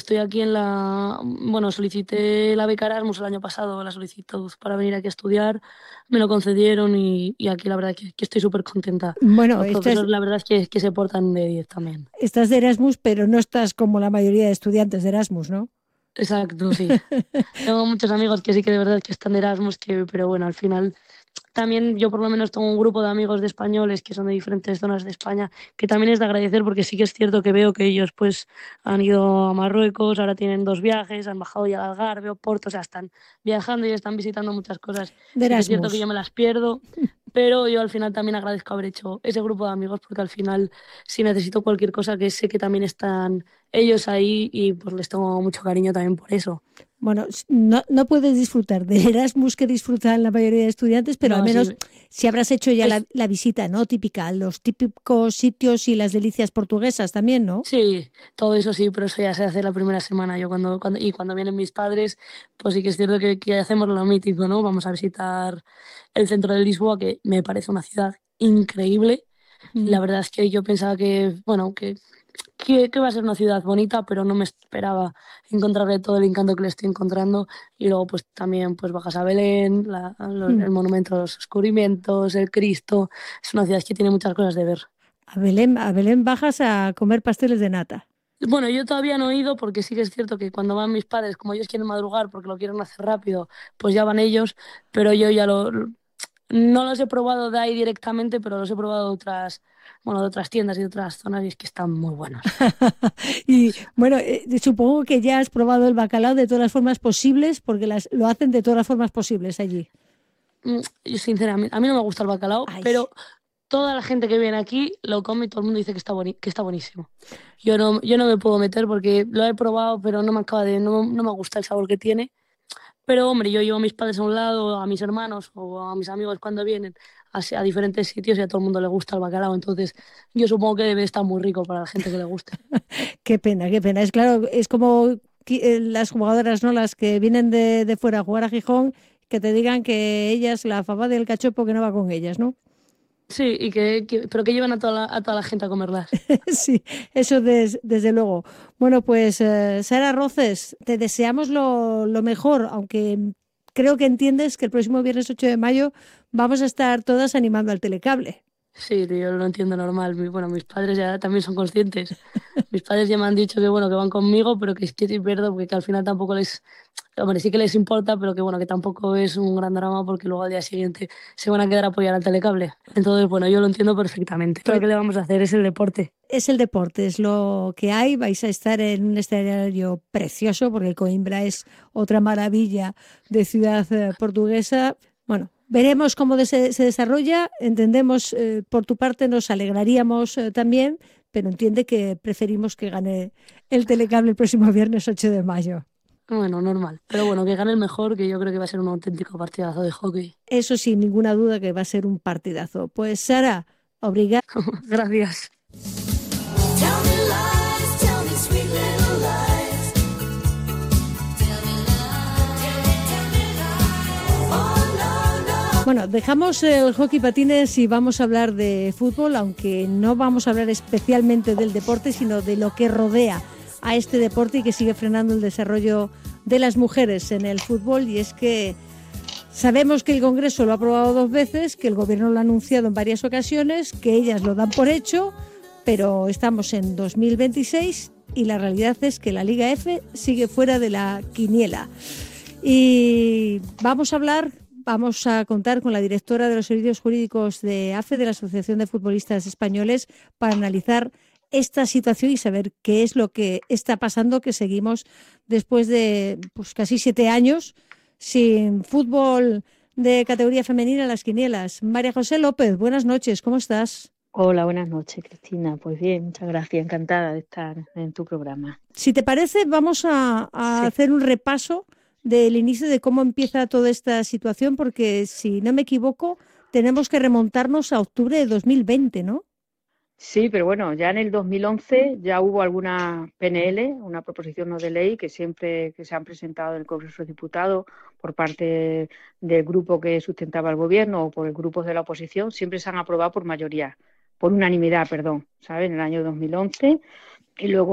estoy aquí bueno, solicité la beca Erasmus el año pasado, la solicitud para venir aquí a estudiar, me lo concedieron y aquí la verdad que estoy súper contenta. Bueno, Los profesores la verdad es que se portan de 10 también. estás de Erasmus, pero no estás como la mayoría de estudiantes de Erasmus, ¿no? Exacto, sí. Tengo muchos amigos que sí que de verdad que están de Erasmus, pero bueno, al final también yo por lo menos tengo un grupo de amigos de españoles que son de diferentes zonas de España, que también es de agradecer porque sí que es cierto que veo que ellos pues han ido a Marruecos, ahora tienen 2 viajes, han bajado ya al Algarve, Oporto, o sea, están viajando y están visitando muchas cosas. De Sí que es cierto que yo Erasmus. me las pierdo, pero yo al final también agradezco haber hecho ese grupo de amigos porque al final si necesito cualquier cosa que sé que también están ellos ahí y pues les tengo mucho cariño también por eso. Bueno, no puedes disfrutar del Erasmus que disfrutan la mayoría de estudiantes, pero al No, menos sí, si habrás hecho ya es, la visita, ¿no? Típica, los típicos sitios y las delicias portuguesas también, ¿no? sí, todo eso sí, pero eso ya se hace la primera semana. Yo cuando vienen mis padres, pues sí que es cierto que hacemos lo mítico, ¿no? Vamos a visitar el centro de Lisboa, que me parece una ciudad increíble. Mm. La verdad es que yo pensaba bueno, que va a ser una ciudad bonita, pero no me esperaba encontrarle todo el encanto que le estoy encontrando. Y luego pues también pues bajas a Belén, Mm. el monumento a los descubrimientos, el Cristo. Es una ciudad que tiene muchas cosas de ver. A Belén bajas a comer pasteles de nata. Bueno, yo todavía no he ido porque sí que es cierto que cuando van mis padres, como ellos quieren madrugar porque lo quieren hacer rápido, pues ya van ellos, pero yo ya no los he probado de ahí directamente, pero los he probado bueno, de otras tiendas y de otras zonas y es que están muy buenos. Y bueno, supongo que ya has probado el bacalao de todas las formas posibles, porque lo hacen de todas las formas posibles allí. Yo sinceramente, a mí no me gusta el bacalao, Ay, pero toda la gente que viene aquí lo come y todo el mundo dice que está buenísimo. Yo no me puedo meter porque lo he probado, pero no me gusta el sabor que tiene. Pero hombre, yo llevo a mis padres a un lado, a mis hermanos o a mis amigos cuando vienen a diferentes sitios y a todo el mundo le gusta el bacalao. Entonces, yo supongo que debe estar muy rico para la gente que le guste. qué pena, qué pena. Es claro, es como las jugadoras, ¿no? Las que vienen de fuera a jugar a Gijón, que te digan que ellas, la fava del cachopo, que no va con ellas, ¿no? Sí, pero que llevan a toda la gente a comerlas. Sí, eso desde luego. Bueno, pues Sara Roces, te deseamos lo mejor, aunque creo que entiendes que el próximo viernes 8 de mayo vamos a estar todas animando al telecable. Sí, yo lo entiendo normal. Bueno, mis padres ya también son conscientes. Mis padres ya me han dicho que bueno, que van conmigo, pero que es que sí pierdo porque que al final tampoco hombre, sí que les importa, pero que bueno, que tampoco es un gran drama porque luego al día siguiente se van a quedar a apoyar al telecable. Entonces, bueno, yo lo entiendo perfectamente. Pero Pues ¿qué le vamos a hacer? Es el deporte. es el deporte, es lo que hay. Vais a estar en un escenario precioso, porque Coimbra es otra maravilla de ciudad portuguesa. Bueno, veremos cómo se desarrolla. Entendemos, por tu parte, nos alegraríamos también, pero entiende que preferimos que gane el telecable el próximo viernes 8 de mayo. Bueno, normal. Pero bueno, que gane el mejor, que yo creo que va a ser un auténtico partidazo de hockey. Eso sin ninguna duda que va a ser un partidazo. Pues Sara, obrigada. Gracias. Tell me lies, tell me sweet little lies. Tell me lies, tell me lies. Oh, no, no. Bueno, dejamos el hockey patines y vamos a hablar de fútbol, aunque no vamos a hablar especialmente del deporte, sino de lo que rodea a este deporte y que sigue frenando el desarrollo de las mujeres en el fútbol. Y es que sabemos que el Congreso lo ha aprobado 2 veces, que el Gobierno lo ha anunciado en varias ocasiones, que ellas lo dan por hecho, pero estamos en 2026 y la realidad es que la Liga F sigue fuera de la quiniela. Y vamos a contar con la directora de los servicios jurídicos de AFE, de la Asociación de Futbolistas Españoles, para analizar esta situación y saber qué es lo que está pasando, que seguimos después de pues, casi 7 años sin fútbol de categoría femenina en las quinielas. María José López, buenas noches, ¿cómo estás? Hola, buenas noches, Cristina. Pues bien, muchas gracias. Encantada de estar en tu programa. Si te parece, vamos a Sí, hacer un repaso del inicio de cómo empieza toda esta situación, porque si no me equivoco, tenemos que remontarnos a octubre de 2020, ¿no? sí, pero bueno, ya en el 2011 ya hubo alguna PNL, una proposición no de ley que siempre que se han presentado en el Congreso de Diputados por parte del grupo que sustentaba el gobierno o por el grupo de la oposición, siempre se han aprobado por mayoría, por unanimidad, perdón, ¿sabes? En el año 2011 y luego